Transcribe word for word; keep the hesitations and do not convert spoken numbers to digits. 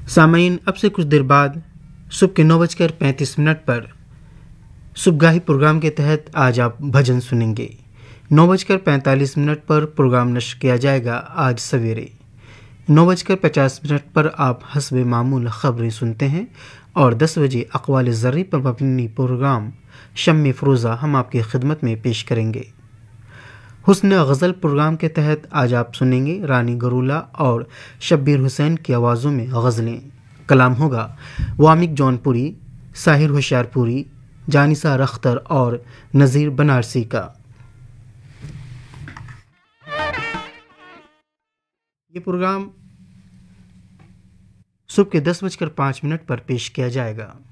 सामईन, अब से कुछ देर बाद सुबह के नौ बजकर पैंतीस मिनट पर सुबगाही प्रोग्राम के तहत आज आप भजन सुनेंगे। नौ बजकर पैंतालीस मिनट पर प्रोग्राम नश्र किया जाएगा आज सवेरे। नौ बजकर पचास मिनट पर आप हस्बे मामूल खबरें सुनते हैं और दस बजे अक़वाल ज़र्री पर मबनी प्रोग्राम शम्मे फ़रोज़ा हम आपकी खिदमत में पेश करेंगे। हुस्न गज़ल प्रोग्राम के तहत आज आप सुनेंगे रानी गरूला और शब्बीर हुसैन की आवाज़ों में गज़लें। कलाम होगा वामिक जौनपुरी, साहिर होशियारपुरी, जानिसा रख्तर और नज़ीर बनारसी का। ये प्रोग्राम सुबह के दस बजकर पाँच मिनट पर पेश किया जाएगा।